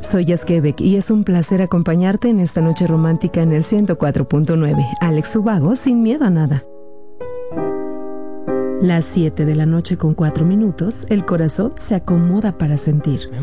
soy Yaskevek y es un placer acompañarte en esta noche romántica en el 104.9. Alex Ubago, sin miedo a nada. Las 7 de la noche con 4 minutos, el corazón se acomoda para sentir.